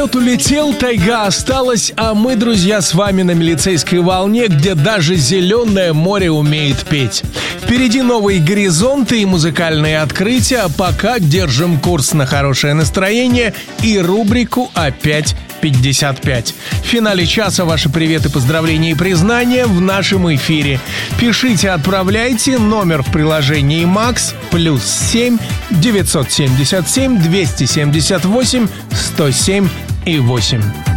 Улетел, тайга осталась, а мы, друзья, с вами на милицейской волне, где даже зеленое море умеет петь. Впереди новые горизонты и музыкальные открытия, а пока держим курс на хорошее настроение и рубрику «Опять 55». В финале часа ваши приветы, поздравления и признания в нашем эфире. Пишите, отправляйте. Номер в приложении Max +7 977 278 107 и 8.